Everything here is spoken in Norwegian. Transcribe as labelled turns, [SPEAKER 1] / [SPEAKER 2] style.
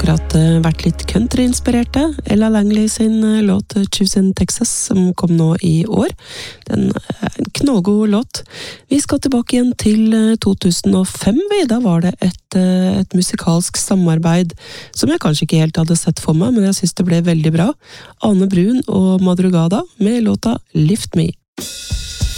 [SPEAKER 1] akkurat vært litt country-inspirerte. Ella Langley sin låt Choose in Texas, som kom nå i år. Den er en knallgod låt. Vi skal tilbake igjen til 2005. Da var det et musikalsk samarbeid som jeg kanskje ikke helt hadde sett for meg, men jeg synes det ble veldig bra. Ane Brun og Madrugada med låta Lift Me.